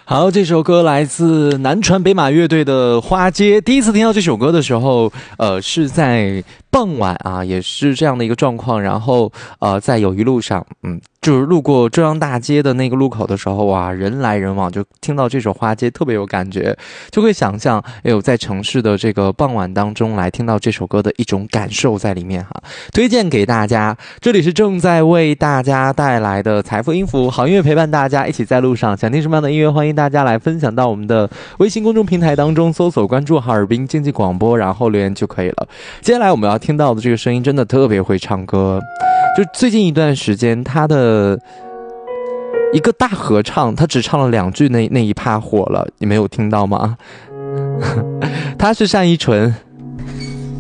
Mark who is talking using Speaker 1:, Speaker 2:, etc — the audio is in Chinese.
Speaker 1: 好，这首歌来自南船北马乐队的《花街》。第一次听到这首歌的时候，是在傍晚啊，也是这样的一个状况。然后，在友谊路上，就是路过中央大街的那个路口的时候，哇，人来人往，就听到这首《花街》，特别有感觉，就会想象有在城市的这个傍晚当中来听到这首歌的一种感受在里面哈。推荐给大家，这里是正在为大家带来的财富音符，好音乐陪伴大家一起在路上。想听什么样的音乐，欢迎大家来分享到我们的微信公众平台当中，搜索关注哈尔滨经济广播，然后留言就可以了。接下来我们要听到的这个声音真的特别会唱歌，就最近一段时间他的一个大合唱，他只唱了2句那一趴火了，你没有听到吗？他是单依纯。